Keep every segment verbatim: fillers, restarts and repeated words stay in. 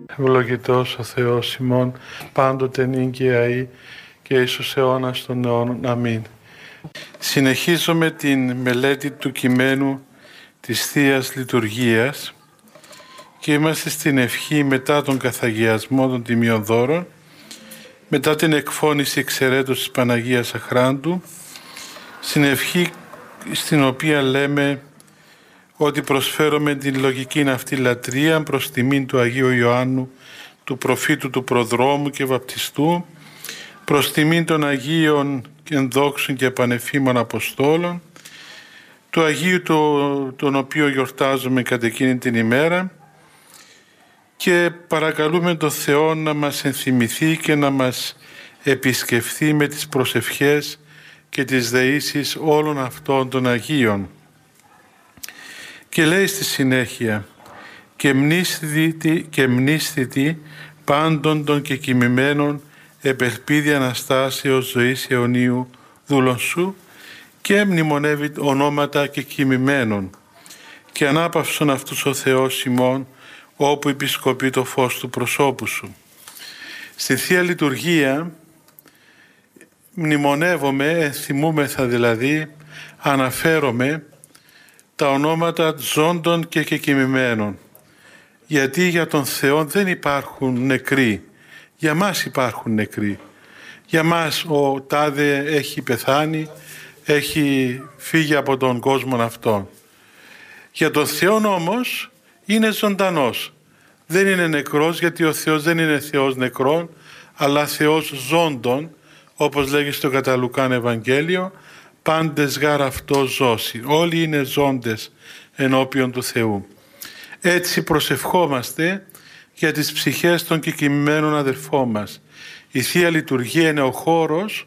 Ευλογητός ο Θεός ημών, πάντοτε νυν και αεί και εις τους αιώνας των αιώνων. Αμήν. Συνεχίζουμε την μελέτη του κειμένου της Θείας Λειτουργίας και είμαστε στην ευχή μετά τον καθαγιασμό των τιμίων δώρων, μετά την εκφώνηση εξαιρέτως της Παναγίας Αχράντου, στην ευχή στην οποία λέμε ότι προσφέρουμε την λογική αυτή λατρεία προς τιμήν του Αγίου Ιωάννου, του προφήτου του προδρόμου και βαπτιστού, προς τιμήν των Αγίων ενδόξων και πανεφήμων Αποστόλων, του Αγίου το, τον οποίο γιορτάζουμε κατά εκείνη την ημέρα, και παρακαλούμε τον Θεό να μας ενθυμηθεί και να μας επισκεφθεί με τις προσευχές και τις δεήσεις όλων αυτών των Αγίων. Και λέει στη συνέχεια «Και μνήσθητη, και μνήσθητη πάντων των κεκοιμημένων επελπίδη Αναστάσεως ζωής αιωνίου δούλων σου και μνημονεύει ονόματα κεκοιμημένων και ανάπαυσον αυτούς ο Θεός ημών όπου επισκοπεί το φως του προσώπου σου». Στη Θεία Λειτουργία μνημονεύομαι, ενθυμούμεθα δηλαδή, αναφέρομαι τα ονόματα ζώντων και κεκοιμημένων. Γιατί για τον Θεό δεν υπάρχουν νεκροί. Για μας υπάρχουν νεκροί. Για μας ο τάδε έχει πεθάνει, έχει φύγει από τον κόσμο αυτόν. Για τον Θεό όμως είναι ζωντανός. Δεν είναι νεκρός, γιατί ο Θεός δεν είναι Θεός νεκρών, αλλά Θεός ζώντων, όπως λέγει στο κατά Λουκάν Ευαγγέλιο, πάντες γάρ αυτός ζώσει. Όλοι είναι ζώντες ενώπιον του Θεού. Έτσι προσευχόμαστε για τις ψυχές των κεκοιμημένων αδελφών μας. Η Θεία Λειτουργία είναι ο χώρος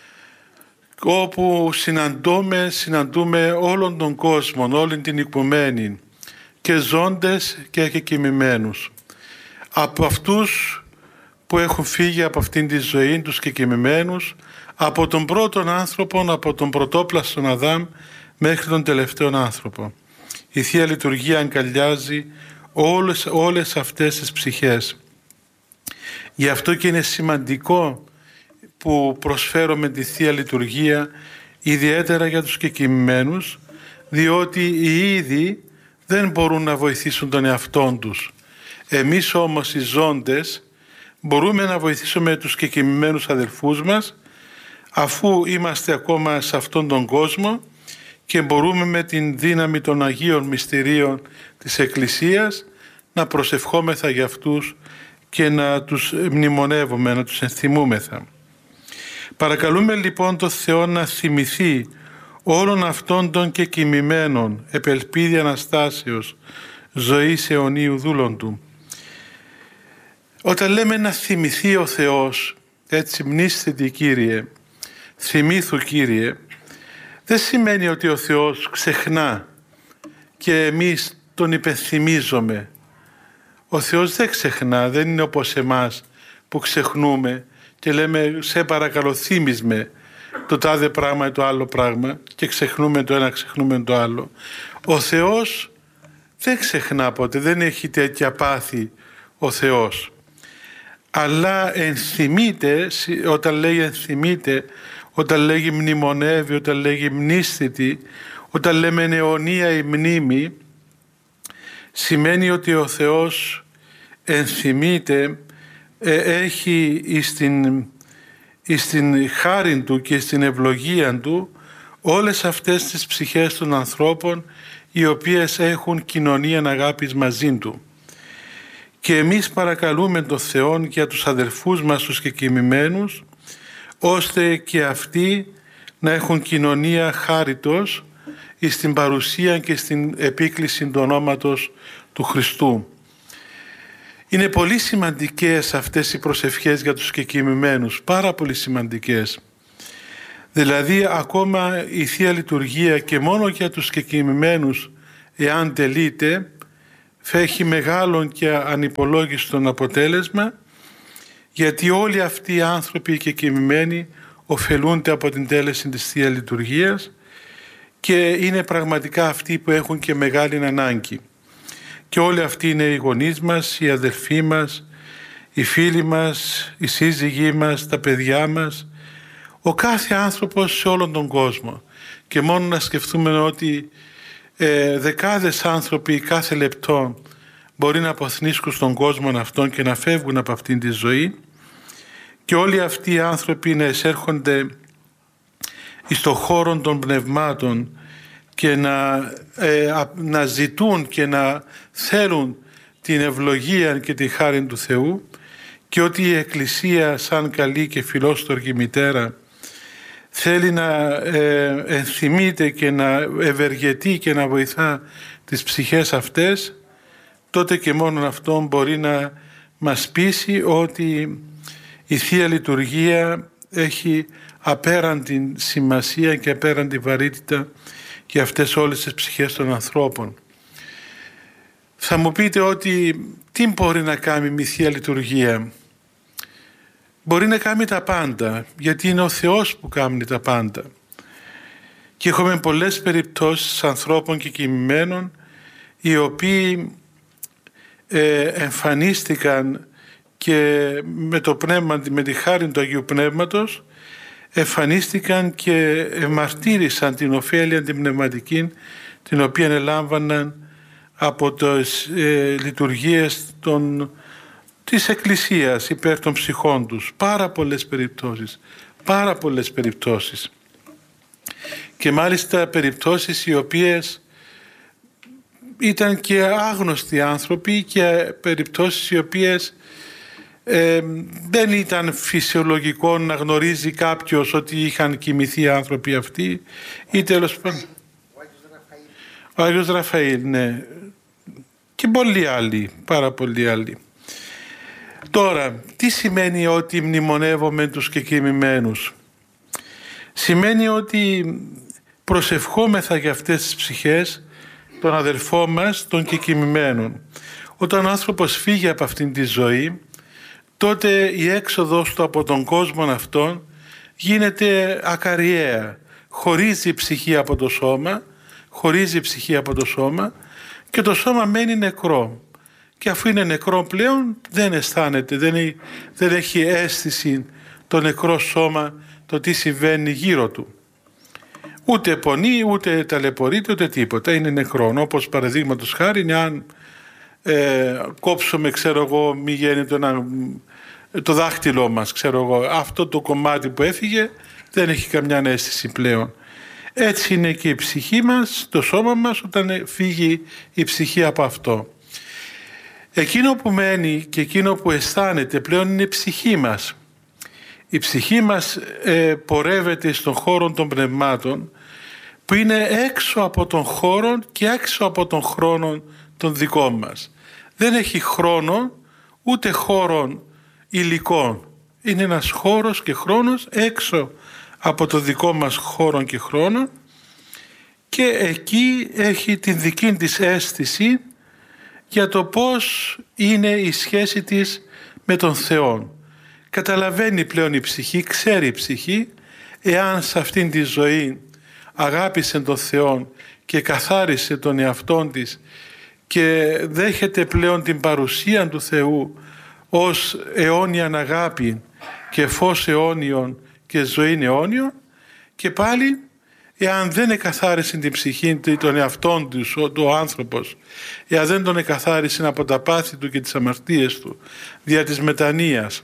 όπου συναντούμε, συναντούμε όλον τον κόσμο, όλη την οικουμένη, και ζώντες και κεκοιμημένους. Από αυτούς που έχουν φύγει από αυτήν τη ζωή, τους κεκοιμημένους, από τον πρώτον άνθρωπο, από τον πρωτόπλαστον Αδάμ μέχρι τον τελευταίο άνθρωπο. Η Θεία Λειτουργία αγκαλιάζει όλες, όλες αυτές τις ψυχές. Γι' αυτό και είναι σημαντικό που προσφέρουμε τη Θεία Λειτουργία ιδιαίτερα για τους κεκοιμημένους, διότι οι ίδιοι δεν μπορούν να βοηθήσουν τον εαυτόν τους. Εμείς όμως οι ζώντες μπορούμε να βοηθήσουμε τους κεκοιμημένους αδελφούς μας, αφού είμαστε ακόμα σε αυτόν τον κόσμο, και μπορούμε με την δύναμη των Αγίων Μυστηρίων της Εκκλησίας να προσευχόμεθα για αυτούς και να τους μνημονεύουμε, να τους ενθυμούμεθα. Παρακαλούμε λοιπόν τον Θεό να θυμηθεί όλων αυτών των κεκοιμημένων επελπίδη Αναστάσεως ζωής αιωνίου δούλων Του. Όταν λέμε να θυμηθεί ο Θεός, έτσι μνήσθητη Κύριε, θυμήθου Κύριε, δεν σημαίνει ότι ο Θεός ξεχνά και εμείς τον υπενθυμίζουμε. Ο Θεός δεν ξεχνά, δεν είναι όπως εμάς που ξεχνούμε και λέμε σε παρακαλώ θύμις με το τάδε πράγμα ή το άλλο πράγμα και ξεχνούμε το ένα, ξεχνούμε το άλλο. Ο Θεός δεν ξεχνά ποτέ, δεν έχει τέτοια πάθη ο Θεός. Αλλά ενθυμείται, όταν λέει ενθυμείται, όταν λέγει μνημονεύει, όταν λέγει μνήσθητη, όταν λέμε αιωνία η μνήμη, σημαίνει ότι ο Θεός ενθυμείται, ε, έχει στην, στην χάριν Του και στην ευλογία Του όλες αυτές τις ψυχές των ανθρώπων οι οποίες έχουν κοινωνία αγάπης μαζί Του. Και εμείς παρακαλούμε τον Θεό για τους αδελφούς μας τους κεκοιμημένους, ώστε και αυτοί να έχουν κοινωνία χάριτος στην παρουσία και στην επίκληση του ονόματος του Χριστού. Είναι πολύ σημαντικές αυτές οι προσευχές για τους κεκοιμημένους, πάρα πολύ σημαντικές. Δηλαδή ακόμα η Θεία Λειτουργία και μόνο για τους κεκοιμημένους, εάν τελείται, θα έχει μεγάλον και ανυπολόγιστον αποτέλεσμα, γιατί όλοι αυτοί οι άνθρωποι οι κεκοιμημένοι ωφελούνται από την τέλεση της Θείας Λειτουργίας και είναι πραγματικά αυτοί που έχουν και μεγάλη ανάγκη. Και όλοι αυτοί είναι οι γονείς μας, οι αδελφοί μας, οι φίλοι μας, οι σύζυγοί μας, τα παιδιά μας, ο κάθε άνθρωπος σε όλον τον κόσμο. Και μόνο να σκεφτούμε ότι ε, δεκάδες άνθρωποι κάθε λεπτό μπορεί να αποθνίσκουν στον κόσμο αυτόν και να φεύγουν από αυτήν τη ζωή, και όλοι αυτοί οι άνθρωποι να εισέρχονται στον χώρο των πνευμάτων και να, ε, να ζητούν και να θέλουν την ευλογία και τη χάρη του Θεού, και ότι η Εκκλησία σαν καλή και φιλόστοργη μητέρα θέλει να ε, ενθυμείται και να ευεργετεί και να βοηθά τις ψυχές αυτές, τότε και μόνο αυτό μπορεί να μας πείσει ότι η Θεία Λειτουργία έχει απέραντη σημασία και απέραντη βαρύτητα για αυτές όλες τις ψυχές των ανθρώπων. Θα μου πείτε ότι τι μπορεί να κάνει η Θεία Λειτουργία? Μπορεί να κάνει τα πάντα, γιατί είναι ο Θεός που κάνει τα πάντα. Και έχουμε πολλές περιπτώσεις ανθρώπων και κοιμημένων οι οποίοι ε, εμφανίστηκαν και με το πνεύμα, με τη χάρη του Αγίου Πνεύματος εμφανίστηκαν και μαρτύρησαν την ωφέλεια την πνευματική την οποία ελάμβαναν από τις ε, λειτουργίες των, της Εκκλησίας υπέρ των ψυχών τους. Πάρα πολλές περιπτώσεις, πάρα πολλές περιπτώσεις. Και μάλιστα περιπτώσεις οι οποίες ήταν και άγνωστοι άνθρωποι και περιπτώσεις οι οποίες ε, δεν ήταν φυσιολογικό να γνωρίζει κάποιος ότι είχαν κοιμηθεί οι άνθρωποι αυτοί, ή τέλος πάντων ο Άγιος Ραφαήλ, ναι, και πολλοί άλλοι, πάρα πολλοί άλλοι. Τώρα, τι σημαίνει ότι μνημονεύομαι τους κεκοιμημένους? Σημαίνει ότι προσευχόμεθα για αυτές τις ψυχές των αδελφών μας, των κεκοιμημένων. Όταν ο άνθρωπος φύγει από αυτήν τη ζωή, τότε η έξοδος του από τον κόσμο αυτόν γίνεται ακαριαία. Χωρίζει η ψυχή από το σώμα, χωρίζει η ψυχή από το σώμα και το σώμα μένει νεκρό. Και αφού είναι νεκρό πλέον δεν αισθάνεται, δεν έχει, δεν έχει αίσθηση το νεκρό σώμα το τι συμβαίνει γύρω του. Ούτε πονεί, ούτε ταλαιπωρείται, ούτε τίποτα. Είναι νεκρό. Όπως παραδείγματος χάρη, αν ε, κόψουμε, ξέρω εγώ, μη γίνεται ένα, το δάχτυλό μας, ξέρω εγώ, αυτό το κομμάτι που έφυγε δεν έχει καμιά αίσθηση πλέον. Έτσι είναι και η ψυχή μας, το σώμα μας, όταν φύγει η ψυχή από αυτό. Εκείνο που μένει και εκείνο που αισθάνεται πλέον είναι η ψυχή μας. Η ψυχή μας ε, πορεύεται στον χώρο των πνευμάτων, που είναι έξω από τον χώρο και έξω από τον χρόνο των δικών μας. Δεν έχει χρόνο ούτε χώρο υλικών. Είναι ένας χώρος και χρόνος έξω από το δικό μας χώρο και χρόνο, και εκεί έχει την δική της αίσθηση για το πώς είναι η σχέση της με τον Θεό. Καταλαβαίνει πλέον η ψυχή, ξέρει η ψυχή, εάν σε αυτήν τη ζωή αγάπησε τον Θεό και καθάρισε τον εαυτόν της και δέχεται πλέον την παρουσία του Θεού ως αιώνια αγάπη και φως αιώνιον και ζωή αιώνιον, και πάλι εάν δεν εκαθάρισε την ψυχή των εαυτών του ο άνθρωπος, εάν δεν τον εκαθάρισε από τα πάθη του και τις αμαρτίες του δια της μετανοίας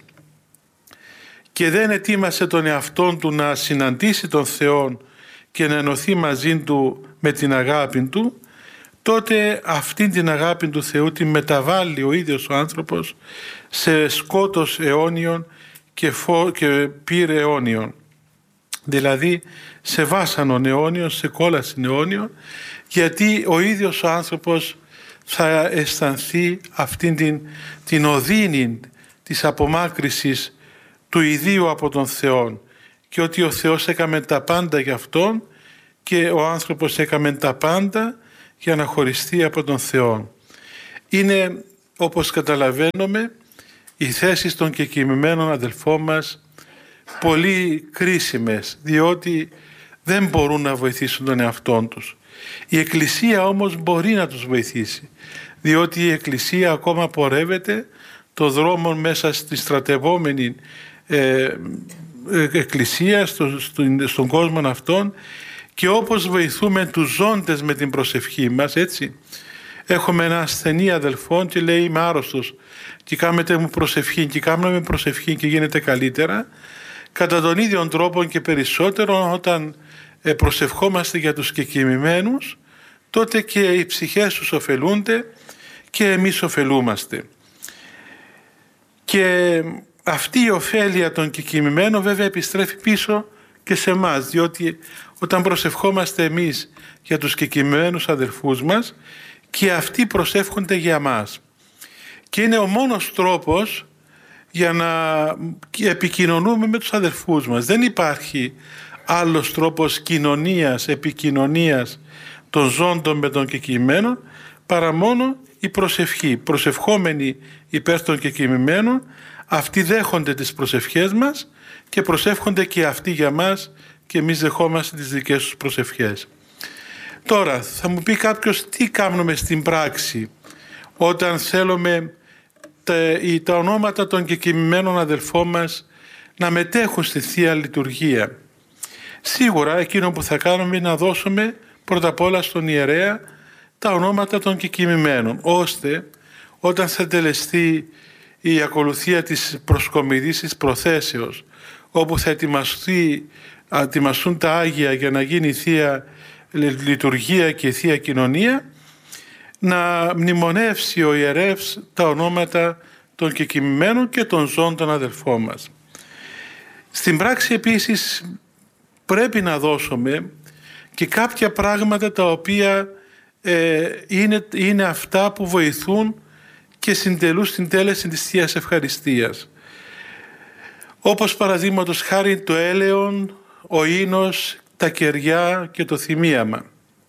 και δεν ετοίμασε τον εαυτόν του να συναντήσει τον Θεό και να ενωθεί μαζί του με την αγάπη του, τότε αυτήν την αγάπη του Θεού την μεταβάλλει ο ίδιος ο άνθρωπος σε σκότος αιώνιον και, φω... και πύρ αιώνιον. Δηλαδή σε βάσανον αιώνιον, σε κόλαση αιώνιον, γιατί ο ίδιος ο άνθρωπος θα αισθανθεί αυτήν την, την οδύνη της απομάκρυσης του ιδίου από τον Θεό, και ότι ο Θεός έκαμε τα πάντα για αυτόν και ο άνθρωπος έκαμε τα πάντα για να χωριστεί από τον Θεό. Είναι, όπως καταλαβαίνουμε, οι θέσεις των κεκοιμημένων αδελφών μας πολύ κρίσιμες, διότι δεν μπορούν να βοηθήσουν τον εαυτόν τους. Η Εκκλησία όμως μπορεί να τους βοηθήσει, διότι η Εκκλησία ακόμα πορεύεται το δρόμο μέσα στη στρατευόμενη ε, ε, εκκλησία, στο, στο, στον κόσμο αυτόν, και όπως βοηθούμε τους ζώντες με την προσευχή μας, έτσι. Έχουμε ένα ασθενή αδελφό και λέει είμαι άρρωστος και κάνετε μου προσευχή και κάνουμε προσευχή και γίνεται καλύτερα. Κατά τον ίδιο τρόπο και περισσότερο, όταν προσευχόμαστε για τους κεκοιμημένους, τότε και οι ψυχές τους ωφελούνται και εμείς ωφελούμαστε. Και αυτή η ωφέλεια των κεκοιμημένων βέβαια επιστρέφει πίσω και σε εμάς, διότι όταν προσευχόμαστε εμείς για τους κεκοιμημένους αδελφούς μας, και αυτοί προσεύχονται για μας. Και είναι ο μόνος τρόπος για να επικοινωνούμε με τους αδελφούς μας. Δεν υπάρχει άλλος τρόπος κοινωνίας, επικοινωνίας των ζώντων με των κεκοιμημένων, παρά μόνο η προσευχή. Προσευχόμενοι υπέρ των κεκοιμημένων, αυτοί δέχονται τις προσευχές μας και προσεύχονται και αυτοί για μας και εμείς δεχόμαστε τις δικές τους προσευχές. Τώρα θα μου πει κάποιος τι κάνουμε στην πράξη όταν θέλουμε τα, τα ονόματα των κεκοιμημένων αδελφών μας να μετέχουν στη Θεία Λειτουργία. Σίγουρα εκείνο που θα κάνουμε είναι να δώσουμε πρώτα απ' όλα στον ιερέα τα ονόματα των κεκοιμημένων, ώστε όταν θα τελεστεί η ακολουθία της προσκομιδής της προθέσεως, όπου θα ετοιμαστεί, ετοιμαστούν τα Άγια για να γίνει η Θεία Λειτουργία και η Θεία Κοινωνία, να μνημονεύσει ο ιερεύς τα ονόματα των κεκοιμημένων και των ζώων των αδελφών μας. Στην πράξη επίσης πρέπει να δώσουμε και κάποια πράγματα τα οποία ε, είναι, είναι αυτά που βοηθούν και συντελούν στην τέλεση της Θείας Ευχαριστίας. Όπως παραδείγματος χάρη το έλεον, ο ίνος, τα κεριά και το θυμίαμα.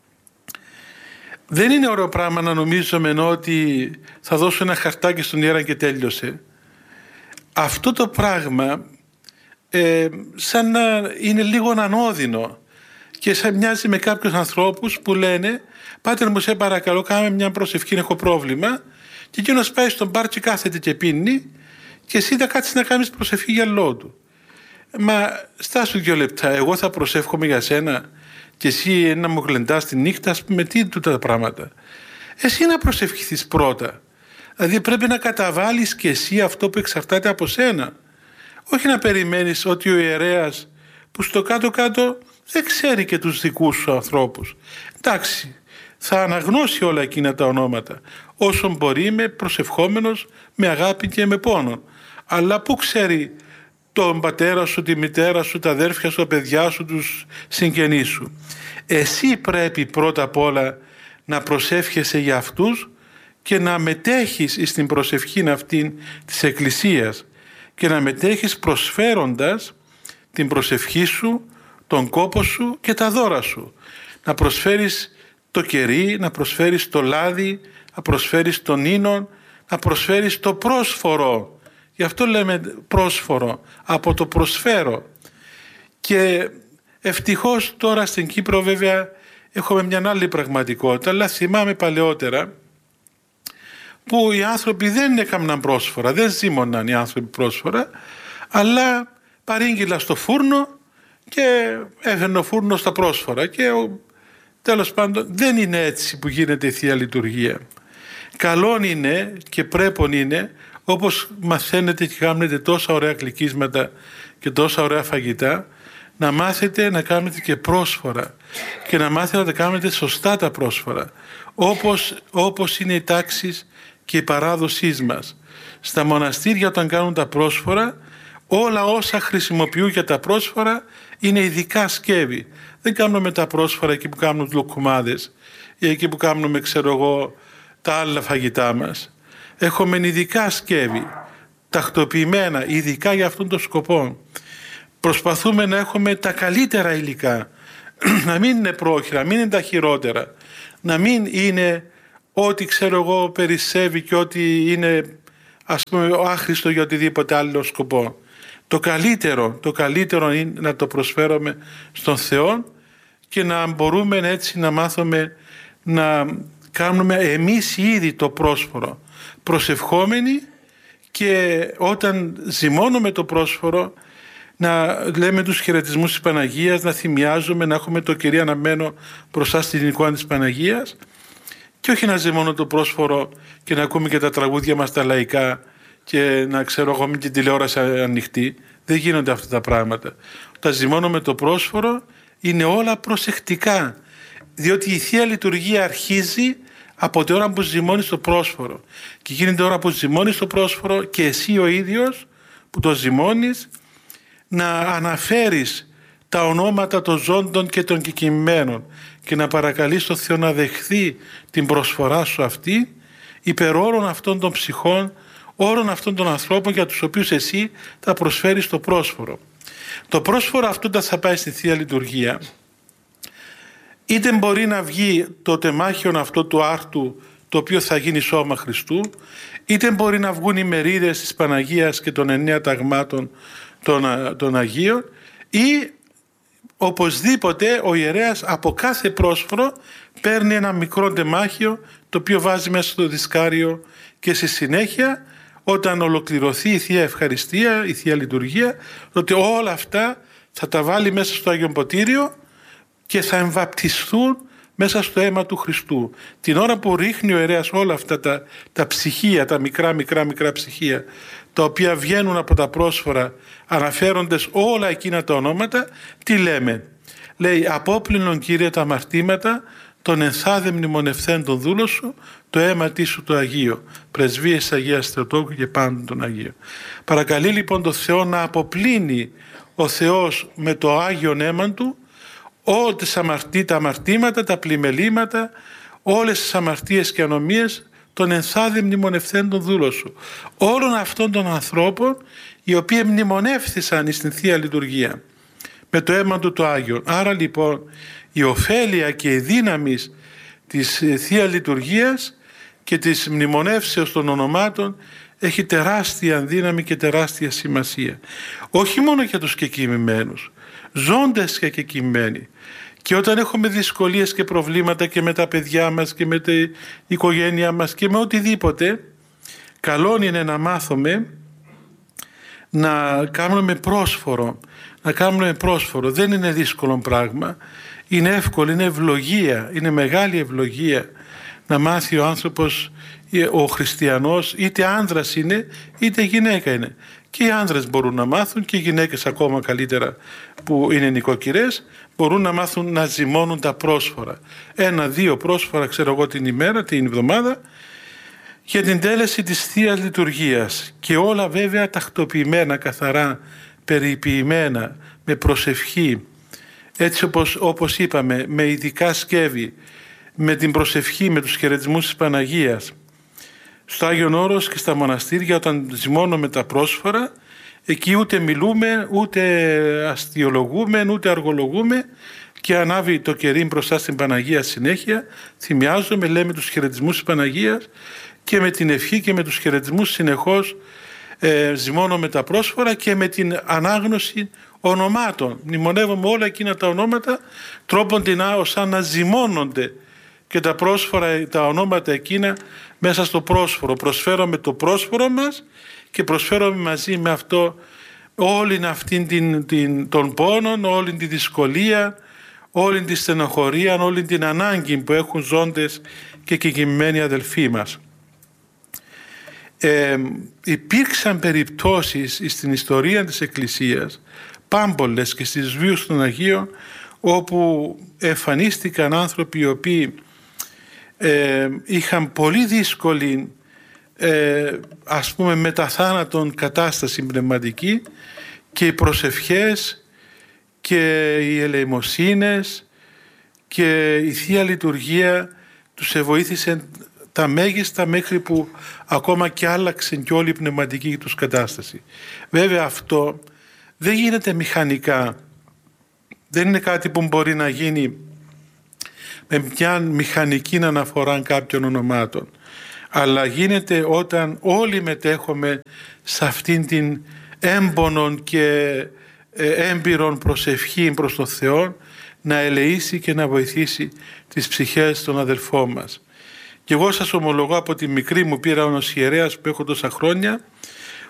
Δεν είναι ωραίο πράγμα να νομίζουμε ότι θα δώσω ένα χαρτάκι στον ιερά και τέλειωσε. Αυτό το πράγμα ε, σαν να είναι λίγο ανώδυνο και σαν μοιάζει με κάποιους ανθρώπους που λένε «Πάτερ μου, σε παρακαλώ, κάμε μια προσευχή, έχω πρόβλημα», και εκείνος πάει στον μπαρ και κάθεται και πίνει και εσύ θα κάτσεις να κάνεις προσευχή για λόγου. Μα στάσου δύο λεπτά, εγώ θα προσεύχομαι για σένα και εσύ να μου γλεντάς τη νύχτα, ας πούμε, τι τούτα τα πράγματα. Εσύ να προσευχηθείς πρώτα. Δηλαδή πρέπει να καταβάλεις και εσύ αυτό που εξαρτάται από σένα. Όχι να περιμένεις ότι ο ιερέας που στο κάτω-κάτω δεν ξέρει και τους δικούς σου ανθρώπους. Εντάξει, θα αναγνώσει όλα εκείνα τα ονόματα όσο μπορεί, με προσευχόμενος, με αγάπη και με πόνο. Αλλά πού ξέρει τον πατέρα σου, τη μητέρα σου, τα αδέρφια σου, τα παιδιά σου, τους συγγενείς σου. Εσύ πρέπει πρώτα απ' όλα να προσεύχεσαι για αυτούς και να μετέχεις στην προσευχή αυτήν της Εκκλησίας και να μετέχεις προσφέροντας την προσευχή σου, τον κόπο σου και τα δώρα σου. Να προσφέρεις το κερί, να προσφέρεις το λάδι, να προσφέρεις τον ίνο, να προσφέρεις το πρόσφορο. Γι' αυτό λέμε πρόσφορο, από το προσφέρω. Και ευτυχώς τώρα στην Κύπρο βέβαια έχουμε μια άλλη πραγματικότητα, αλλά θυμάμαι παλαιότερα που οι άνθρωποι δεν έκαναν πρόσφορα, δεν ζήμωναν οι άνθρωποι πρόσφορα, αλλά παρήγγειλα στο φούρνο και έφερνε ο φούρνος στα πρόσφορα και ο, τέλος πάντων δεν είναι έτσι που γίνεται η Θεία Λειτουργία. Καλόν είναι και πρέπον είναι, όπως μαθαίνετε και κάνετε τόσα ωραία γλυκίσματα και τόσα ωραία φαγητά, να μάθετε να κάνετε και πρόσφορα και να μάθετε να τα κάνετε σωστά τα πρόσφορα, όπως, όπως είναι οι τάξεις και η παράδοσή μας. Στα μοναστήρια όταν κάνουν τα πρόσφορα, όλα όσα χρησιμοποιούν για τα πρόσφορα είναι ειδικά σκεύη. Δεν κάνουμε τα πρόσφορα εκεί που κάνουν λουκουμάδες ή εκεί που κάνουμε, ξέρω εγώ, τα άλλα φαγητά μας. Έχουμε ειδικά σκεύη, τακτοποιημένα, ειδικά για αυτόν τον σκοπό. Προσπαθούμε να έχουμε τα καλύτερα υλικά, να μην είναι πρόχειρα, να μην είναι τα χειρότερα, να μην είναι ό,τι, ξέρω εγώ, περισσεύει και ό,τι είναι, ας πούμε, άχρηστο για οτιδήποτε άλλο σκοπό. Το καλύτερο, το καλύτερο είναι να το προσφέρουμε στον Θεό και να μπορούμε έτσι να μάθουμε να κάνουμε εμείς ήδη το πρόσφορο, προσευχόμενοι και όταν ζυμώνουμε το πρόσφορο να λέμε τους χαιρετισμούς της Παναγίας, να θυμιάζουμε, να έχουμε το Κυρία αναμένο μπροστά στην εικόνα της Παναγίας και όχι να ζυμώνω το πρόσφορο και να ακούμε και τα τραγούδια μας τα λαϊκά και να ξέρω εγώ με την τηλεόραση ανοιχτή. Δεν γίνονται αυτά τα πράγματα. Όταν ζυμώνουμε το πρόσφορο είναι όλα προσεκτικά, διότι η Θεία Λειτουργία αρχίζει από την ώρα που ζυμώνεις το πρόσφορο και γίνεται ώρα που ζυμώνεις το πρόσφορο και εσύ ο ίδιος που το ζυμώνεις να αναφέρεις τα ονόματα των ζώντων και των κεκοιμμένων και να παρακαλείς τον Θεό να δεχθεί την προσφορά σου αυτή υπέρ όλων αυτών των ψυχών, όλων αυτών των ανθρώπων για τους οποίους εσύ θα προσφέρεις το πρόσφορο. Το πρόσφορο αυτό όταν θα πάει στη Θεία Λειτουργία, είτε μπορεί να βγει το τεμάχιον αυτό του άρτου το οποίο θα γίνει σώμα Χριστού, είτε μπορεί να βγουν οι μερίδες της Παναγίας και των εννέα ταγμάτων των, των Αγίων, ή οπωσδήποτε ο ιερέας από κάθε πρόσφορο παίρνει ένα μικρό τεμάχιο το οποίο βάζει μέσα στο δισκάριο και στη συνέχεια όταν ολοκληρωθεί η Θεία Ευχαριστία, η Θεία Λειτουργία, ότι όλα αυτά θα τα βάλει μέσα στο Άγιον Ποτήριο και θα εμβαπτιστούν μέσα στο αίμα του Χριστού. Την ώρα που ρίχνει ο ιερέας όλα αυτά τα, τα ψυχία, τα μικρά μικρά μικρά ψυχία, τα οποία βγαίνουν από τα πρόσφορα αναφέροντες όλα εκείνα τα ονόματα, τι λέμε? Λέει, απόπλυνον Κύριε τα αμαρτήματα των ενθάδε μνημονευθέντων δούλων σου, το αίμα της σου το Αγίο, πρεσβείες της Αγίας Θεοτόκου και πάντων των Αγίων. Παρακαλεί λοιπόν το Θεό να αποπλύνει ο Θεός με το Άγιον αίμα του όλες τα αμαρτήματα, τα πλημελήματα, όλες τις αμαρτίες και ανομίες των ενθάδε μνημονευθέντων δούλων σου. Όλων αυτών των ανθρώπων οι οποίοι μνημονεύθησαν στην Θεία Λειτουργία με το αίμα του το Άγιον. Άρα λοιπόν η ωφέλεια και η δύναμη της Θεία Λειτουργίας και της μνημονεύσεως των ονομάτων έχει τεράστια δύναμη και τεράστια σημασία. Όχι μόνο για τους κεκοιμημένους, ζώντες και κεκοιμμένοι. Και όταν έχουμε δυσκολίες και προβλήματα και με τα παιδιά μας και με την οικογένειά μας και με οτιδήποτε, καλό είναι να μάθουμε να κάνουμε πρόσφορο. Να κάνουμε πρόσφορο. Δεν είναι δύσκολο πράγμα. Είναι εύκολο, είναι ευλογία, είναι μεγάλη ευλογία να μάθει ο άνθρωπος, ο χριστιανός, είτε άνδρας είναι είτε γυναίκα είναι. Και οι άνδρες μπορούν να μάθουν και οι γυναίκες ακόμα καλύτερα που είναι νοικοκυρές μπορούν να μάθουν να ζυμώνουν τα πρόσφορα. Ένα-δύο πρόσφορα ξέρω εγώ την ημέρα, την εβδομάδα για την τέλεση της Θείας Λειτουργίας και όλα βέβαια τακτοποιημένα, καθαρά, περιποιημένα, με προσευχή, έτσι όπως, όπως είπαμε, με ειδικά σκεύη, με την προσευχή, με τους χαιρετισμούς της Παναγίας. Στο Άγιον Όρος και στα μοναστήρια όταν ζυμώνουμε τα πρόσφορα, εκεί ούτε μιλούμε, ούτε αστιολογούμε, ούτε αργολογούμε και ανάβει το κερί μπροστά στην Παναγία συνέχεια, θυμιάζουμε, λέμε τους χαιρετισμούς της Παναγίας και με την ευχή και με τους χαιρετισμούς συνεχώς ε, ζυμώνουμε τα πρόσφορα και με την ανάγνωση ονομάτων. Μνημονεύουμε όλα εκείνα τα ονόματα τρόπον την σαν να ζυμώνονται και τα πρόσφορα, τα ονόματα εκείνα μέσα στο πρόσφορο. Προσφέρουμε το πρόσφορο μας και προσφέρουμε μαζί με αυτό όλη αυτήν την, την, τον πόνον, όλη τη δυσκολία, όλη τη στενοχωρία, όλη την ανάγκη που έχουν ζώντες και κεκοιμμένοι αδελφοί μας. Ε, υπήρξαν περιπτώσεις στην ιστορία της Εκκλησίας πάμπολες και στις βίους των Αγίων όπου εμφανίστηκαν άνθρωποι οι οποίοι ε, είχαν πολύ δύσκολη ε, ας πούμε μεταθάνατον κατάσταση πνευματική και οι προσευχές και οι ελεημοσύνες και η Θεία Λειτουργία τους εβοήθησε τα μέγιστα μέχρι που ακόμα και άλλαξε και όλη η πνευματική τους κατάσταση. Βέβαια αυτό δεν γίνεται μηχανικά. Δεν είναι κάτι που μπορεί να γίνει με μια μηχανική αναφορά κάποιων ονομάτων. Αλλά γίνεται όταν όλοι μετέχουμε σε αυτήν την έμπονον και έμπειρον προσευχή προς τον Θεό να ελεήσει και να βοηθήσει τις ψυχές των αδελφών μας. Και εγώ σας ομολογώ από τη μικρή μου πείρα ως ιερέας που έχω τόσα χρόνια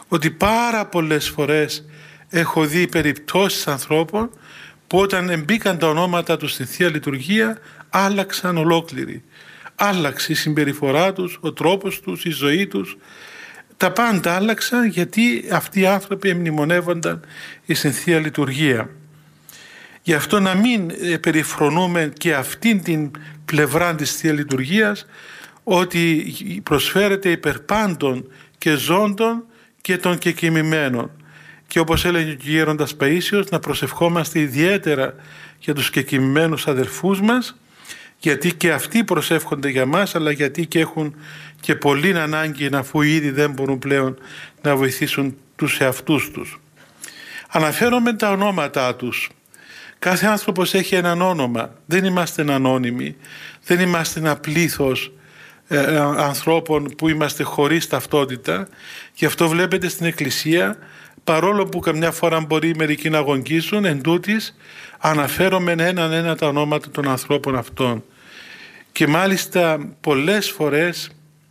ότι πάρα πολλές φορές έχω δει περιπτώσεις ανθρώπων που όταν μπήκαν τα ονόματα τους στη Θεία Λειτουργία άλλαξαν ολόκληροι. Άλλαξε η συμπεριφορά τους, ο τρόπος τους, η ζωή τους. Τα πάντα άλλαξαν γιατί αυτοί οι άνθρωποι μνημονεύονταν στην Θεία Λειτουργία. Γι' αυτό να μην περιφρονούμε και αυτήν την πλευρά της Θεία Λειτουργίας, ότι προσφέρεται υπερπάντων και ζώντων και των κεκοιμημένων. Και όπως έλεγε ο Γέροντας Παΐσιος, να προσευχόμαστε ιδιαίτερα για τους κεκοιμημένους αδελφούς μας, γιατί και αυτοί προσεύχονται για μας, αλλά γιατί και έχουν και πολύ ανάγκη, αφού ήδη δεν μπορούν πλέον να βοηθήσουν τους εαυτούς τους. Αναφέρομαι τα ονόματά τους. Κάθε άνθρωπος έχει έναν όνομα. Δεν είμαστε ανώνυμοι. Δεν είμαστε ένα πλήθος ε, ανθρώπων που είμαστε χωρίς ταυτότητα. Γι' αυτό βλέπετε στην Εκκλησία, παρόλο που καμιά φορά μπορεί μερικοί να αγωνγίζουν, εν τούτης αναφέρομαι έναν ένα τα ονόματα των ανθρώπων αυτών. Και μάλιστα πολλές φορές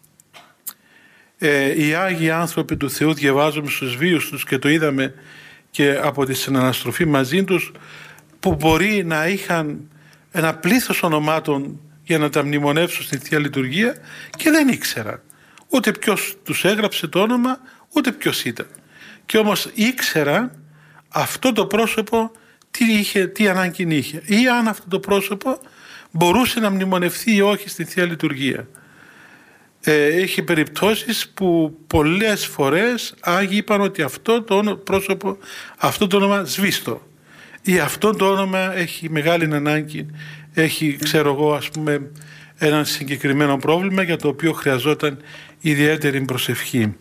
ε, οι Άγιοι άνθρωποι του Θεού, διαβάζουμε στους βίους τους και το είδαμε και από τη συναναστροφή μαζί τους, που μπορεί να είχαν ένα πλήθος ονομάτων για να τα μνημονεύσουν στην Θεία Λειτουργία και δεν ήξεραν ούτε ποιος τους έγραψε το όνομα, ούτε ποιος ήταν. Και όμως ήξεραν αυτό το πρόσωπο τι, είχε, τι ανάγκη είχε, ή αν αυτό το πρόσωπο μπορούσε να μνημονευθεί ή όχι στη Θεία Λειτουργία. Ε, έχει περιπτώσεις που πολλές φορές Άγιοι είπαν ότι αυτό το πρόσωπο, αυτό το όνομα σβήστο, ή αυτό το όνομα έχει μεγάλη ανάγκη, έχει, ξέρω εγώ, ας πούμε, ένα συγκεκριμένο πρόβλημα για το οποίο χρειαζόταν ιδιαίτερη προσευχή.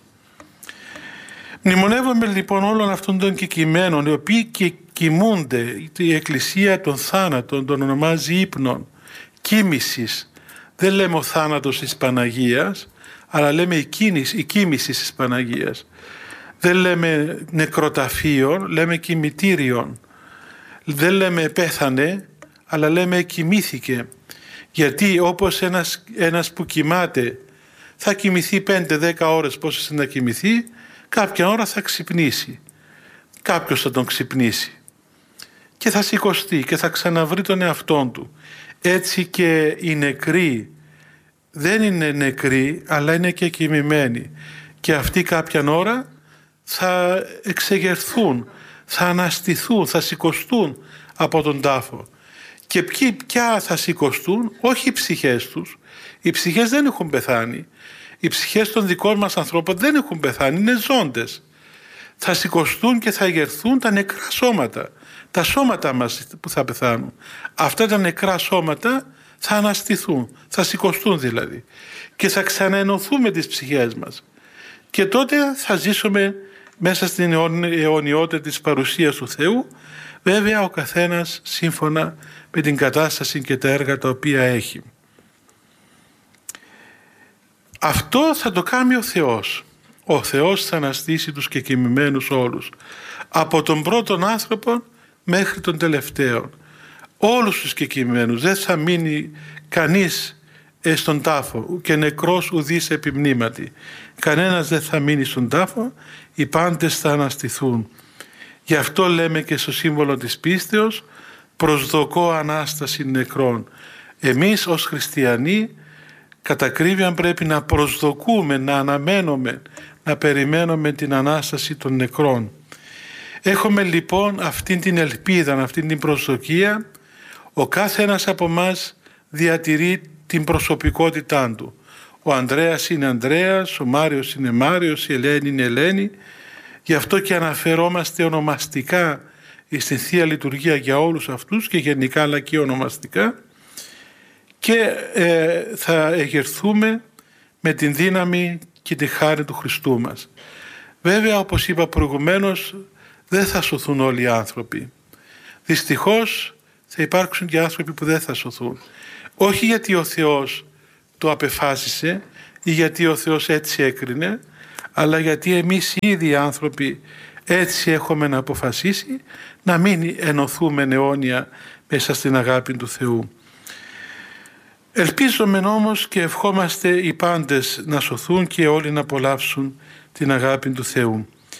Μνημονεύουμε λοιπόν όλων αυτών των κεκοιμένων, οι οποίοι και κοιμούνται. Η Εκκλησία των θάνατων τον ονομάζει ύπνων, κοίμησης. Δεν λέμε ο θάνατος της Παναγίας, αλλά λέμε η, κίνηση, η κοίμηση της Παναγίας. Δεν λέμε νεκροταφείων, λέμε κημητήριον. Δεν λέμε πέθανε, αλλά λέμε κοιμήθηκε. Γιατί όπως ένας, ένας που κοιμάται θα κοιμηθεί πέντε δέκα ώρες, πόσες να κοιμηθεί, κάποια ώρα θα ξυπνήσει. Κάποιος θα τον ξυπνήσει και θα σηκωστεί και θα ξαναβρει τον εαυτόν του. Έτσι και οι νεκροί δεν είναι νεκροί, αλλά είναι και κοιμημένοι. Και αυτοί κάποια ώρα θα εξεγερθούν, θα αναστηθούν, θα σηκωστούν από τον τάφο. Και ποιοι πια θα σηκωστούν? Όχι οι ψυχές τους. Οι ψυχές δεν έχουν πεθάνει. Οι ψυχές των δικών μας ανθρώπων δεν έχουν πεθάνει, είναι ζώντες. Θα σηκωστούν και θα εγερθούν τα νεκρά σώματα. Τα σώματα μας που θα πεθάνουν. Αυτά τα νεκρά σώματα θα αναστηθούν, θα σηκωστούν δηλαδή. Και θα ξαναενωθούμε τις ψυχές μας. Και τότε θα ζήσουμε μέσα στην αιωνιότητα της παρουσίας του Θεού, βέβαια ο καθένας σύμφωνα με την κατάσταση και τα έργα τα οποία έχει. Αυτό θα το κάνει ο Θεός. Ο Θεός θα αναστήσει τους κεκοιμημένους όλους. Από τον πρώτον άνθρωπο μέχρι τον τελευταίο. Όλους τους κεκοιμημένους. Δεν θα μείνει κανείς στον τάφο και νεκρός ουδής επιμνήματι. Κανένας δεν θα μείνει στον τάφο. Οι πάντες θα αναστηθούν. Γι' αυτό λέμε και στο σύμβολο της πίστεως, προσδοκώ Ανάσταση νεκρών. Εμείς ως χριστιανοί κατά ακρίβεια πρέπει να προσδοκούμε, να αναμένουμε, να περιμένουμε την Ανάσταση των νεκρών. Έχουμε λοιπόν αυτήν την ελπίδα, αυτήν την προσδοκία. Ο κάθε ένας από μας διατηρεί την προσωπικότητά του. Ο Ανδρέας είναι Ανδρέας, ο Μάριος είναι Μάριος, η Ελένη είναι Ελένη. Γι' αυτό και αναφερόμαστε ονομαστικά στην Θεία Λειτουργία για όλους αυτούς και γενικά αλλά και ονομαστικά, και ε, θα εγερθούμε με την δύναμη και τη χάρη του Χριστού μας. Βέβαια, όπως είπα προηγουμένως, δεν θα σωθούν όλοι οι άνθρωποι. Δυστυχώς θα υπάρξουν και άνθρωποι που δεν θα σωθούν. Όχι γιατί ο Θεός το απεφάσισε ή γιατί ο Θεός έτσι έκρινε, αλλά γιατί εμείς οι ίδιοι άνθρωποι έτσι έχουμε να αποφασίσει να μην ενωθούμε αιώνια μέσα στην αγάπη του Θεού. Ελπίζουμε όμως και ευχόμαστε οι πάντες να σωθούν και όλοι να απολαύσουν την αγάπη του Θεού.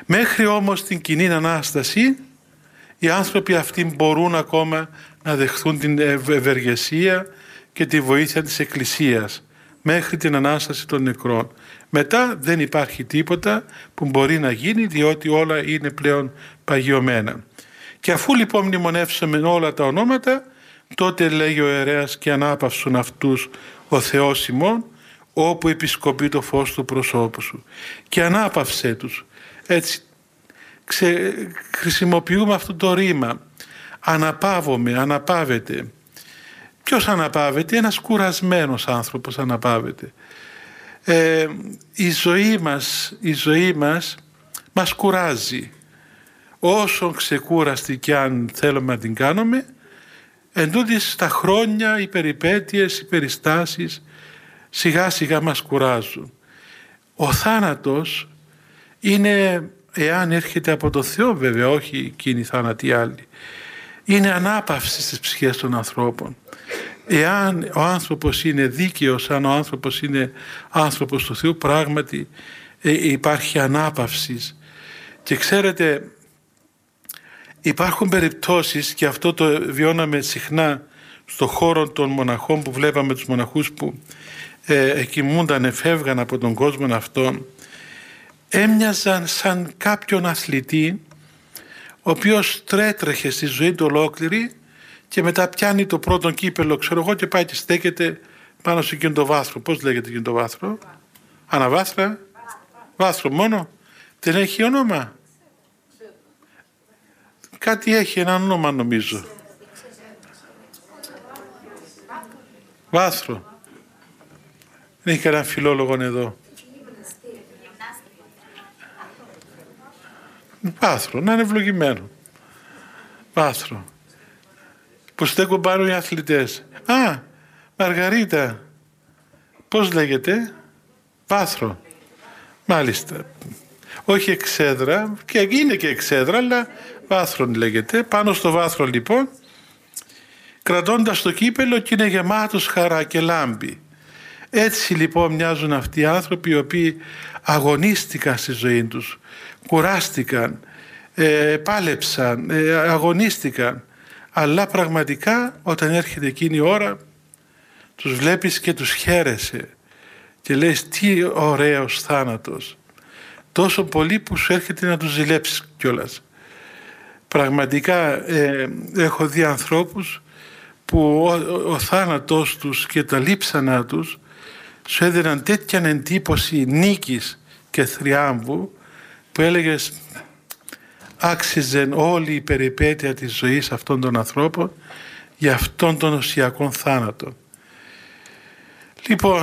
Μέχρι όμως την κοινή Ανάσταση οι άνθρωποι αυτοί μπορούν ακόμα να δεχθούν την ευεργεσία και τη βοήθεια της Εκκλησίας μέχρι την Ανάσταση των νεκρών. Μετά δεν υπάρχει τίποτα που μπορεί να γίνει, διότι όλα είναι πλέον παγιωμένα. Και αφού λοιπόν μνημονεύσαμε όλα τα ονόματα, τότε λέγει ο ιερέας και ανάπαυσον αυτούς ο Θεός ημών, όπου επισκοπεί το φως του προσώπου σου. Και ανάπαυσέ τους. Έτσι ξε, χρησιμοποιούμε αυτό το ρήμα. Αναπαύομαι, αναπαύεται. Ποιος αναπαύεται? Ένας κουρασμένος άνθρωπος αναπαύεται. Ε, η ζωή μας, η ζωή μας μας κουράζει. Όσο ξεκούραστη κι αν θέλουμε να την κάνουμε, εντούτοις τα χρόνια, οι περιπέτειες, οι περιστάσεις σιγά σιγά μας κουράζουν. Ο θάνατος είναι, εάν έρχεται από το Θεό βέβαια, όχι εκείνη η θάνατη άλλη, είναι ανάπαυση στις ψυχές των ανθρώπων. Εάν ο άνθρωπος είναι δίκαιος, αν ο άνθρωπος είναι άνθρωπος του Θεού, πράγματι ε, υπάρχει ανάπαυση. Και ξέρετε, υπάρχουν περιπτώσεις, και αυτό το βιώναμε συχνά στο χώρο των μοναχών, που βλέπαμε τους μοναχούς που ε, εκοιμούνταν, εφεύγαν από τον κόσμο αυτόν, έμοιαζαν σαν κάποιον αθλητή ο οποίος τρέτρεχε στη ζωή του ολόκληρη και μετά πιάνει το πρώτο κύπελο, ξέρω εγώ, και πάει και στέκεται πάνω σε εκείνο το βάθρο. Πώς λέγεται εκείνο το βάθρο? Αναβάθρα? Βάθρο μόνο? Δεν έχει όνομα? Κάτι έχει, ένα όνομα νομίζω. Βάθρο. Δεν έχει κανένα φιλόλογο εδώ. Βάθρο, να είναι ευλογημένο. Βάθρο. Που στέκουν πάνω οι αθλητές. Α, Μαργαρίτα. Πώς λέγεται? Βάθρο. Μάλιστα. Όχι εξέδρα, και είναι και εξέδρα, αλλά βάθρο λέγεται. Πάνω στο βάθρο λοιπόν, κρατώντας το κύπελο, και είναι γεμάτος χαρά και λάμπει. Έτσι λοιπόν μοιάζουν αυτοί οι άνθρωποι οι οποίοι αγωνίστηκαν στη ζωή τους, κουράστηκαν, ε, πάλεψαν, ε, αγωνίστηκαν, αλλά πραγματικά όταν έρχεται εκείνη η ώρα τους βλέπεις και τους χαίρεσαι και λες τι ωραίος θάνατος, τόσο πολύ που σου έρχεται να τους ζηλέψεις κιόλας. Πραγματικά ε, έχω δει ανθρώπους που ο, ο, ο θάνατος τους και τα λείψανά τους σου έδιναν τέτοια εντύπωση νίκης και θριάμβου, που έλεγες άξιζε όλη η περιπέτεια της ζωής αυτών των ανθρώπων για αυτόν τον οσιακόν θάνατο. Λοιπόν,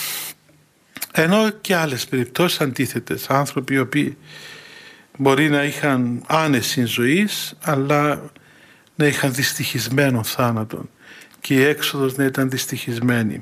ενώ και άλλες περιπτώσεις αντίθετες, άνθρωποι οι οποίοι μπορεί να είχαν άνεση ζωής, αλλά να είχαν δυστυχισμένο θάνατο και η έξοδος να ήταν δυστυχισμένη.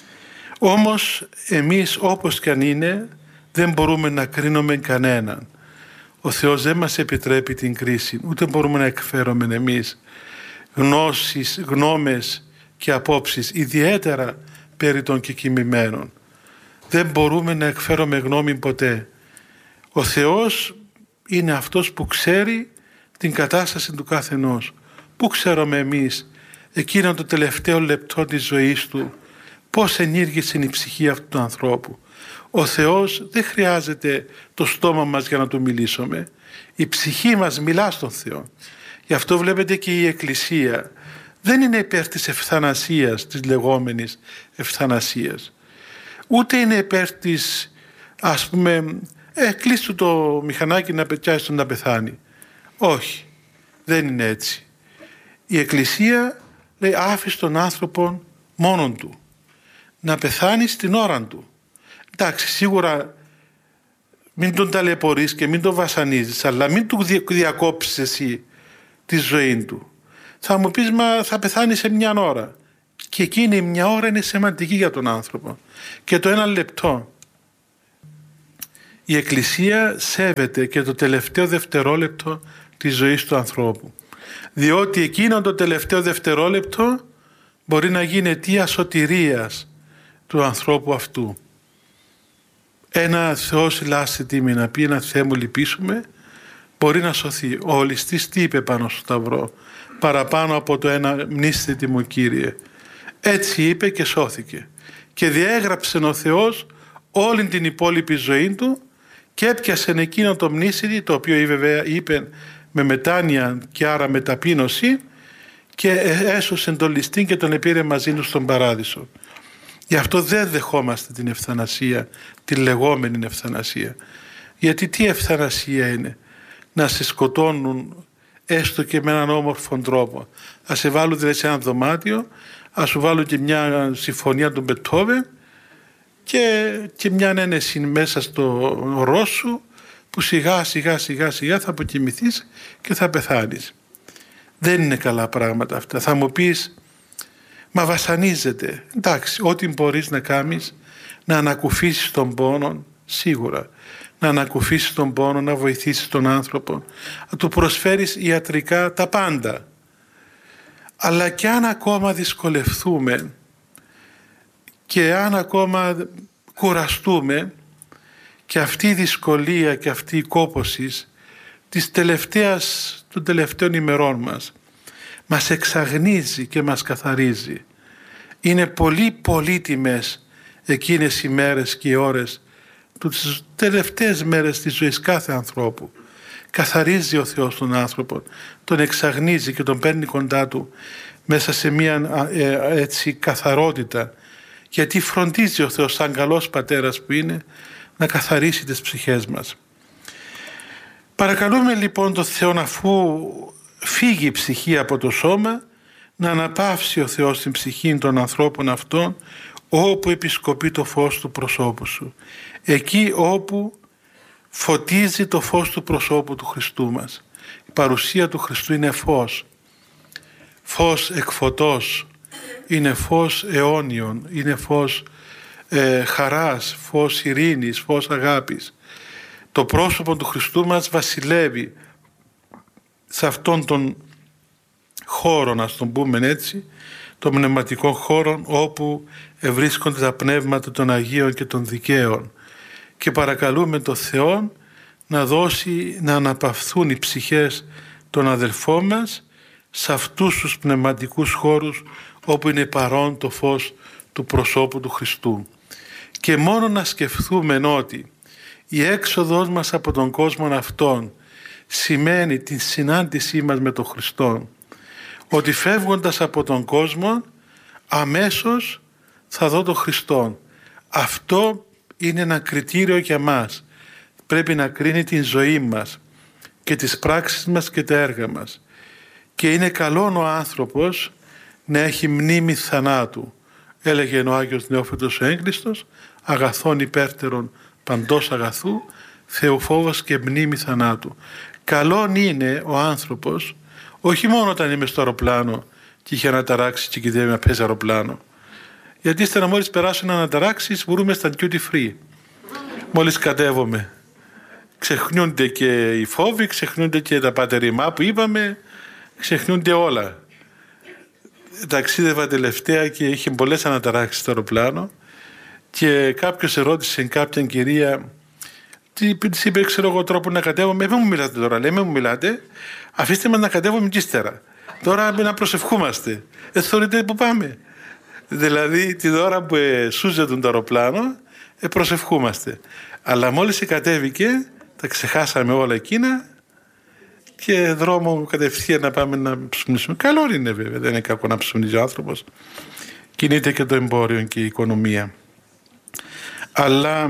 Όμως εμείς, όπως κι αν είναι, δεν μπορούμε να κρίνουμε κανέναν. Ο Θεός δεν μας επιτρέπει την κρίση, ούτε μπορούμε να εκφέρουμε εμείς γνώσεις, γνώμες και απόψεις, ιδιαίτερα περί των κεκοιμημένων. Δεν μπορούμε να εκφέρουμε γνώμη ποτέ. Ο Θεός είναι αυτός που ξέρει την κατάσταση του καθενός. Πού ξέρουμε εμείς εκείνο το τελευταίο λεπτό της ζωής του πώς ενήργησε η ψυχή αυτού του ανθρώπου? Ο Θεός δεν χρειάζεται το στόμα μας για να του μιλήσουμε. Η ψυχή μας μιλά στον Θεό. Γι' αυτό βλέπετε και η Εκκλησία δεν είναι υπέρ της ευθανασίας, της λεγόμενης ευθανασίας. Ούτε είναι υπέρ της, ας πούμε, ε, κλείστου το μηχανάκι να πετιάσει τον να πεθάνει. Όχι, δεν είναι έτσι. Η Εκκλησία λέει άφησε τον άνθρωπο μόνον του να πεθάνει στην ώρα του. Εντάξει, σίγουρα μην τον ταλαιπωρείς και μην τον βασανίζεις, αλλά μην του διακόψεις εσύ τη ζωή του. Θα μου πεις, μα θα πεθάνει σε μια ώρα. Και εκείνη μια ώρα είναι σημαντική για τον άνθρωπο. Και το ένα λεπτό. Η Εκκλησία σέβεται και το τελευταίο δευτερόλεπτο της ζωής του ανθρώπου. Διότι εκείνο το τελευταίο δευτερόλεπτο μπορεί να γίνει αιτία σωτηρίας του ανθρώπου αυτού. Ένα Θεός ελάστη τίμη να πει, ένα Θεέ μου λυπήσουμε, μπορεί να σωθεί. Ο ληστής τι είπε πάνω στο σταυρό? Παραπάνω από το ένα μνήσθητη μου Κύριε. Έτσι είπε και σώθηκε. Και διέγραψε ο Θεός όλη την υπόλοιπη ζωή του και έπιασε εκείνο το μνήσθητη, το οποίο βέβαια είπε με μετάνοια και άρα με ταπείνωση, και έσωσε τον ληστή και τον επήρε μαζί του στον παράδεισο. Γι' αυτό δεν δεχόμαστε την ευθανασία, τη λεγόμενη ευθανασία. Γιατί τι ευθανασία είναι? Να σε σκοτώνουν έστω και με έναν όμορφο τρόπο. Α σε βάλουν δηλαδή σε ένα δωμάτιο, α σου βάλουν και μια συμφωνία του Μπετχόβεν και, και μια ένεση μέσα στο ρόσου, που σιγά σιγά σιγά σιγά θα αποκοιμηθείς και θα πεθάνεις. Δεν είναι καλά πράγματα αυτά. Θα μου πεις, μα βασανίζεται. Εντάξει, ό,τι μπορείς να κάνεις, να ανακουφίσεις τον πόνο, σίγουρα. Να ανακουφίσεις τον πόνο, να βοηθήσεις τον άνθρωπο, να του προσφέρεις ιατρικά τα πάντα. Αλλά και αν ακόμα δυσκολευτούμε και αν ακόμα κουραστούμε, και αυτή η δυσκολία και αυτή η κόπωση της τελευταίας, των τελευταίων ημερών μας μας εξαγνίζει και μας καθαρίζει. Είναι πολύ πολύτιμες εκείνες οι μέρες και οι ώρες, τις τελευταίες μέρες της ζωής κάθε ανθρώπου. Καθαρίζει ο Θεός τον άνθρωπο, τον εξαγνίζει και τον παίρνει κοντά του μέσα σε μια ε, έτσι καθαρότητα, γιατί φροντίζει ο Θεός σαν καλός πατέρας που είναι να καθαρίσει τις ψυχές μας. Παρακαλούμε λοιπόν τον Θεό, αφού φύγει η ψυχή από το σώμα, να αναπαύσει ο Θεός την ψυχή των ανθρώπων αυτών όπου επισκοπεί το φως του προσώπου σου. Εκεί όπου φωτίζει το φως του προσώπου του Χριστού μας. Η παρουσία του Χριστού είναι φως. Φως εκφωτός. Είναι φως αιώνιον. Είναι φως ε, χαράς, φως ειρήνης, φως αγάπης. Το πρόσωπο του Χριστού μας βασιλεύει σε αυτόν τον χώρο, να τον πούμε έτσι, των πνευματικών χώρων, όπου ευρίσκονται τα πνεύματα των Αγίων και των Δικαίων, και παρακαλούμε το Θεό να δώσει να αναπαυθούν οι ψυχές των αδελφών μας σε αυτούς τους πνευματικούς χώρους όπου είναι παρόν το φως του προσώπου του Χριστού. Και μόνο να σκεφτούμε ότι η έξοδος μας από τον κόσμο αυτόν σημαίνει την συνάντησή μας με τον Χριστό, ότι φεύγοντας από τον κόσμο αμέσως θα δω τον Χριστό. Αυτό είναι ένα κριτήριο για μας. Πρέπει να κρίνει την ζωή μας και τις πράξεις μας και τα έργα μας. Και είναι καλόν ο άνθρωπος να έχει μνήμη θανάτου. Έλεγε ο Άγιος Νεόφυτος ο Έγκλειστος, αγαθών υπέρτερον παντός αγαθού, θεοφόβος και μνήμη θανάτου. Καλόν είναι ο άνθρωπος, όχι μόνο όταν είμαι στο αεροπλάνο και είχε αναταράξει και κινδυνεύει να παίζει αεροπλάνο. Γιατί ύστερα μόλις περάσουν αναταράξεις μπορούμε στα duty free. Μόλις κατέβομαι. Ξεχνιούνται και οι φόβοι, ξεχνιούνται και τα πατερημά που είπαμε, ξεχνιούνται όλα. Ταξίδευα τελευταία και είχε πολλές αναταράξεις στο αεροπλάνο και κάποιος ερώτησε κάποια κυρία, τι της είπε, ξέρω εγώ τρόπο να κατέβουμε. Δεν μου μιλάτε τώρα, λέμε, μου μιλάτε, αφήστε μας να κατέβουμε και ύστερα. Τώρα να προσευχούμαστε. Δεν θεωρείτε που πάμε. Δηλαδή την ώρα που ε, σούζεται το αεροπλάνο ε, προσευχούμαστε. Αλλά μόλις κατέβηκε τα ξεχάσαμε όλα εκείνα και δρόμο κατευθείαν να πάμε να ψουμνήσουμε. Καλό είναι βέβαια, δεν είναι κακό να ψουμνίζει ο άνθρωπος. Κινείται και το εμπόριο και η οικονομία. Αλλά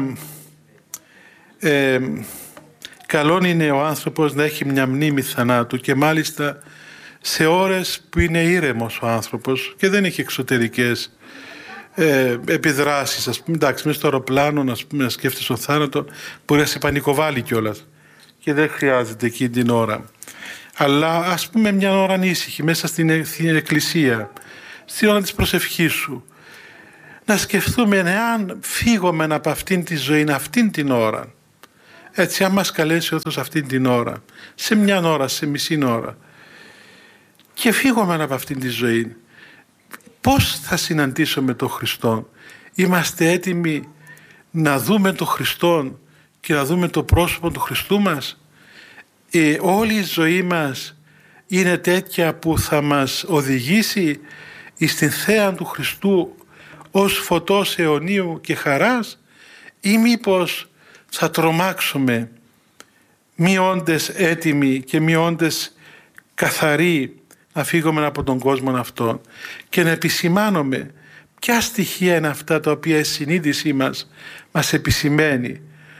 ε, καλό είναι ο άνθρωπος να έχει μια μνήμη θανάτου και μάλιστα σε ώρες που είναι ήρεμος ο άνθρωπος και δεν έχει εξωτερικές ε, επιδράσεις. Ας πούμε, εντάξει, μέσα στο αεροπλάνο να, να σκέφτεσαι τον θάνατο μπορεί να σε πανικοβάλει κιόλας και δεν χρειάζεται εκείνη την ώρα. Αλλά ας πούμε μια ώρα ανήσυχη μέσα στην, στην εκκλησία, στην ώρα της προσευχής σου, να σκεφτούμε εάν φύγουμε από αυτήν τη ζωή, αυτήν την ώρα, έτσι αν μας καλέσει ο Θεός αυτήν την ώρα, σε μια ώρα, σε μισή ώρα, και φύγουμε από αυτήν τη ζωή, πώς θα συναντήσουμε τον Χριστό? Είμαστε έτοιμοι να δούμε τον Χριστό και να δούμε το πρόσωπο του Χριστού μας? ε, όλη η ζωή μας είναι τέτοια που θα μας οδηγήσει στην θέα του Χριστού ως φωτός αιωνίου και χαράς, ή μήπως θα τρομάξουμε μη όντες έτοιμοι και μη όντες καθαροί να φύγουμε από τον κόσμο αυτόν και να επισημάνουμε ποια στοιχεία είναι αυτά τα οποία η συνείδησή μας μας επισημαίνει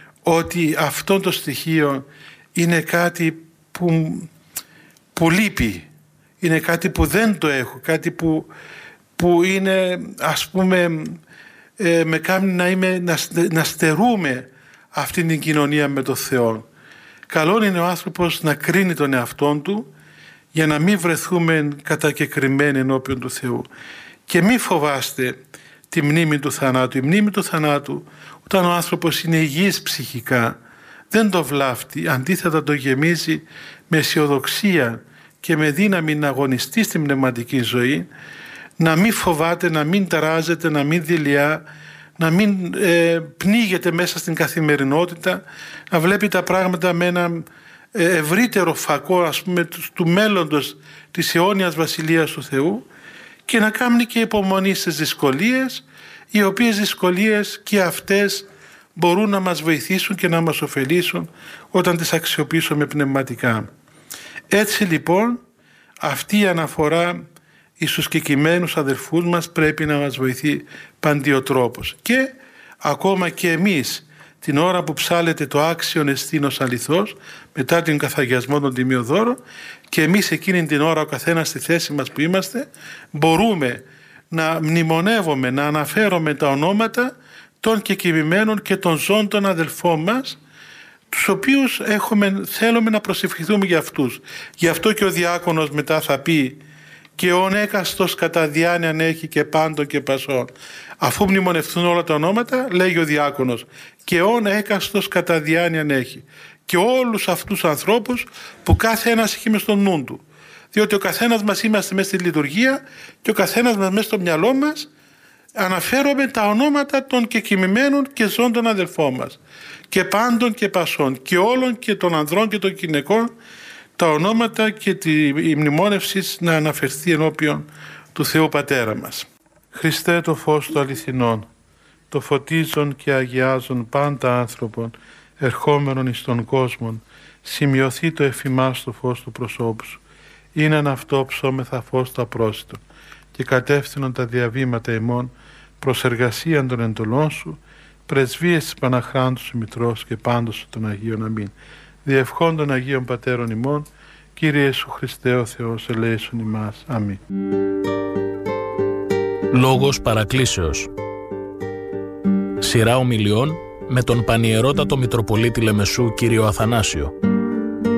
ότι αυτό το στοιχείο είναι κάτι που, που λείπει, είναι κάτι που δεν το έχω, κάτι που, που είναι, ας πούμε, ε, με κάνει να, είμαι, να, να στερούμε αυτήν την κοινωνία με τον Θεό. Καλό είναι ο άνθρωπος να κρίνει τον εαυτόν του για να μην βρεθούμε κατακεκριμένοι ενώπιον του Θεού. Και μη φοβάστε τη μνήμη του θανάτου. Η μνήμη του θανάτου, όταν ο άνθρωπος είναι υγιής ψυχικά, δεν το βλάφτει, αντίθετα το γεμίζει με αισιοδοξία και με δύναμη να αγωνιστεί στην πνευματική ζωή, να μην φοβάται, να μην ταράζεται, να μην δειλιά, να μην ε, πνίγεται μέσα στην καθημερινότητα, να βλέπει τα πράγματα με ένα ε, ευρύτερο φακό, ας πούμε, του, του μέλλοντος της αιώνιας βασιλείας του Θεού, και να κάνει και υπομονή στις δυσκολίες, οι οποίες δυσκολίες και αυτές μπορούν να μας βοηθήσουν και να μας ωφελήσουν όταν τις αξιοποιήσουμε πνευματικά. Έτσι λοιπόν αυτή η αναφορά στους κεκειμένους αδελφούς μας πρέπει να μας βοηθεί παντιοτρόπως. Και ακόμα και εμείς την ώρα που ψάλεται το άξιον εστίνος αληθώς μετά τον καθαγιασμό των τιμιοδόρων, και εμείς εκείνη την ώρα ο καθένας στη θέση μας που είμαστε μπορούμε να μνημονεύουμε, να αναφέρουμε τα ονόματα των κεκοιμημένων και των ζώντων αδελφών μας, τους οποίους έχουμε, θέλουμε να προσευχηθούμε για αυτούς. Γι' αυτό και ο διάκονος μετά θα πει «Και ον έκαστος κατά διάνοιαν έχει και πάντων και πασών». Αφού μνημονευτούν όλα τα ονόματα, λέγει ο διάκονος «Και ον έκαστος κατά διάνοιαν έχει». Και όλους αυτούς τους ανθρώπους που κάθε ένας έχει μες στο νου του. Διότι ο καθένας μας είμαστε μέσα στη λειτουργία και ο καθένας μας μέσα στο μυαλό μας αναφέρομαι τα ονόματα των κεκοιμημένων και ζώντων αδελφών μας. Και πάντων και πασών και όλων και των ανδρών και των γυναικών, τα ονόματα και τη, η μνημόνευση να αναφερθεί ενώπιον του Θεού Πατέρα μας. Χριστέ το φως του αληθινών, το φωτίζον και αγιάζον πάντα άνθρωπον, ερχόμενον εις τον κόσμο, σημειωθεί το εφημάς το φως του προσώπου σου. Είναι αυτό ψώμεθα φως το απρόσιτο και κατεύθυνον τα διαβήματα ημών προς εργασίαν των εντολών σου, πρεσβείες της Παναχράντου σου Μητρός και πάντως σου των Αγίων. Αμήν. Διευχών των Αγίων Πατέρων ημών, Κύριε Ιησού Χριστέ ο Θεός, ελέησον ημάς. Αμήν. Λόγος παρακλήσεως. Σειρά ομιλιών με τον Πανιερότατο Μητροπολίτη Λεμεσού κύριο Αθανάσιο.